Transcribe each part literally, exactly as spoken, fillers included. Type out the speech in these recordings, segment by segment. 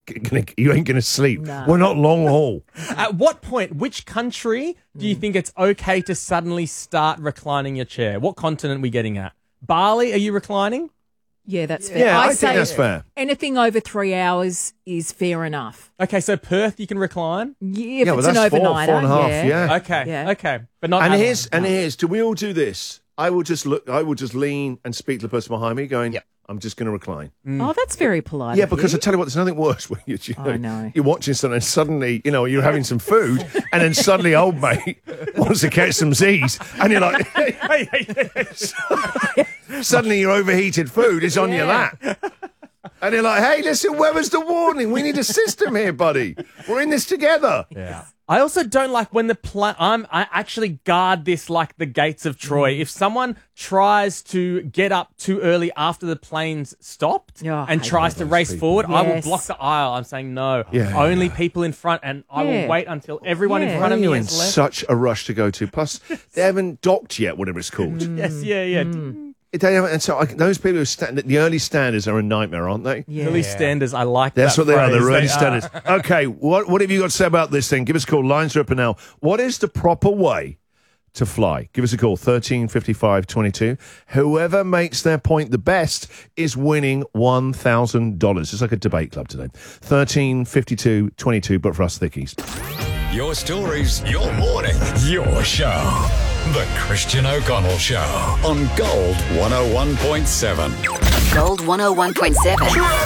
gonna, you ain't going to sleep. No. We're not long haul. At what point, which country do you think it's okay to suddenly start reclining your chair? What continent are we getting at? Bali, are you reclining? Yeah, that's fair. Yeah, I, say think that's fair. anything over three hours is fair enough. Okay, so Perth, you can recline? Yeah, if Yeah, it's well, an that's four, overnighter. four and a half, yeah. yeah. Okay, Yeah. okay. But not And Adelaide. here's, and here's, do we all do this? I will just look, I will just lean and speak to the person behind me going, Yep. I'm just going to recline. Oh, that's very polite. Yeah, of because you. I tell you what, there's nothing worse when you, you know, I know. you're watching something and suddenly, you know, you're having some food and then suddenly old mate wants to catch some Z's and you're like, hey, hey, hey. Suddenly your overheated food is on your Yeah. lap. And you're like, hey, listen, where was the warning? We need a system here, buddy. We're in this together. Yeah. I also don't like when the pla- I'm I actually guard this like the gates of Troy. If someone tries to get up too early after the plane's stopped Oh, I and hate tries to those race people. forward, I will Yes. block the aisle. I'm saying no. Yeah. Only people in front, and I Yeah. will wait until everyone Yeah. in Why front are of me you in has left. such a rush to go to? Plus, they haven't docked yet, whatever it's called. Yes, yeah, yeah. They haven't, and so I, those people who stand, the early standers are a nightmare, aren't they? Yeah. Early standers, I like That's that what they are. phrase. They're early They standers. Okay, what what have you got to say about this thing? Give us a call. Lines are open now. What is the proper way to fly? Give us a call. thirteen fifty-five twenty-two. Whoever makes their point the best is winning one thousand dollars. It's like a debate club today. thirteen fifty-two twenty-two, but for us thickies. Your stories, your morning, your show. The Christian O'Connell Show on Gold one oh one point seven. Gold one oh one point seven.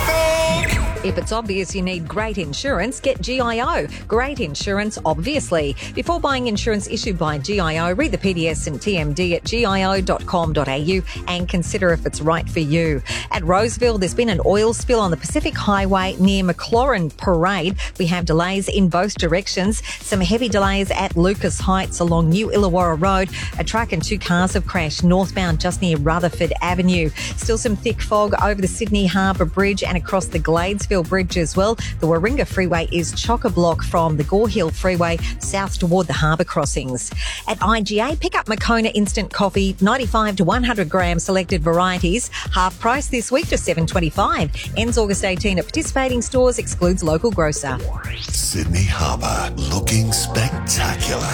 If it's obvious you need great insurance, get G I O. Great insurance, obviously. Before buying insurance issued by G I O, read the P D S and T M D at G I O dot com dot A U and consider if it's right for you. At Roseville, there's been an oil spill on the Pacific Highway near McLaurin Parade. We have delays in both directions. Some heavy delays at Lucas Heights along New Illawarra Road. A truck and two cars have crashed northbound just near Rutherford Avenue. Still some thick fog over the Sydney Harbour Bridge and across the Gladesville Bridge as well. The Warringah Freeway is chock-a-block from the Gore Hill Freeway south toward the harbour crossings. At I G A, pick up Moccona Instant Coffee, ninety-five to one hundred gram selected varieties. Half price this week to seven dollars twenty-five. Ends August eighteenth at participating stores, excludes local grocer. Sydney Harbour, looking spectacular.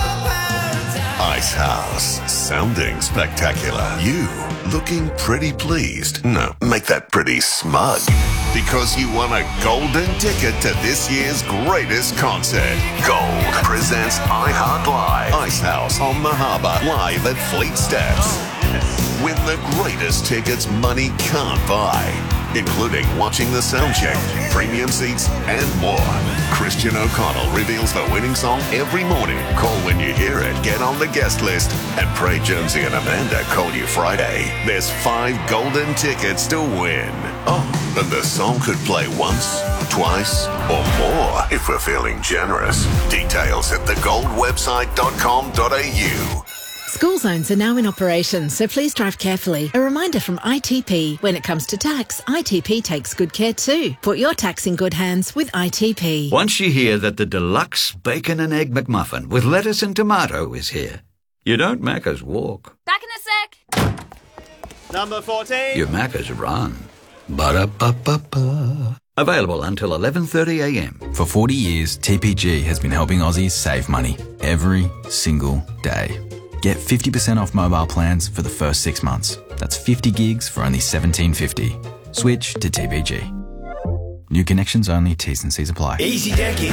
Ice House, sounding spectacular. You, looking pretty pleased. No, make that pretty smug. Because you won a golden ticket to this year's greatest concert. Gold presents iHeart Live. Ice House on the Harbour, live at Fleet Steps. Win the greatest tickets money can't buy, including watching the sound check, premium seats, and more. Christian O'Connell reveals the winning song every morning. Call when you hear it, get on the guest list, and pray Jonesy and Amanda call you Friday. There's five golden tickets to win. Oh, and the song could play once, twice, or more if we're feeling generous. Details at the gold website dot com dot A U. School zones are now in operation, so please drive carefully. A reminder from I T P. When it comes to tax, I T P takes good care too. Put your tax in good hands with I T P. Once you hear that the deluxe bacon and egg McMuffin with lettuce and tomato is here, you don't Macca's walk. Back in a sec. Number fourteen. You Macca's run. Ba-da-ba-ba-ba. Available until eleven thirty a m. For forty years, T P G has been helping Aussies save money every single day. Get fifty percent off mobile plans for the first six months. That's fifty gigs for only seventeen fifty. Switch to T P G. New connections only, T's and C's apply. Easy decking